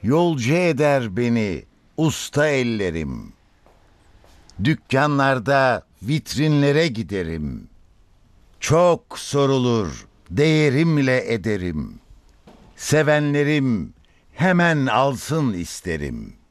Yolcu eder beni usta ellerim. Dükkanlarda vitrinlere giderim. Çok sorulur, değerimle ederim. Sevenlerim hemen alsın isterim.